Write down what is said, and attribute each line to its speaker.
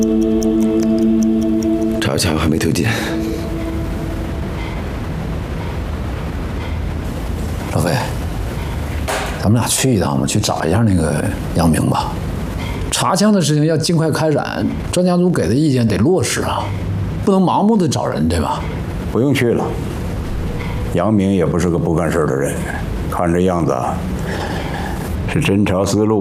Speaker 1: 查家伙还没投进。
Speaker 2: 老飞，咱们俩去一趟吧，去找一下那个杨明吧。查枪的事情要尽快开展，专家组给的意见得落实啊，不能盲目的找人，对吧？
Speaker 3: 不用去了。杨明也不是个不干事的人，看这样子啊，是真朝思路